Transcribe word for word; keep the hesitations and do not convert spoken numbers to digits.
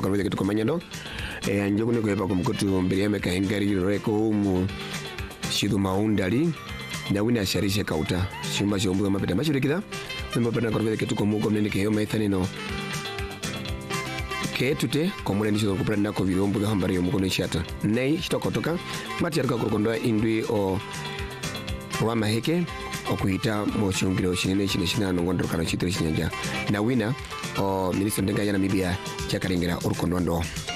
tuka vile kitu komanyado e anjogo ne ko yeba ko mkotu mbere ka engari reko mu shidu maundali na wina sharisha kauta shimba shombuga mapeta mashirikida nimba pena ko vile kitu komuko mnene ke yo maithani no ke tute komune nisho ko prenda ko virombo ga hambari yo mukono chata nei shitokotoka mati yarka ko kondoa indwi o wa maheke okuita mo chungiro chinene chine china no ngondo kana chitiri chinyanja na wina o ministro ndenga yana mibia chakarengera urukondo ndo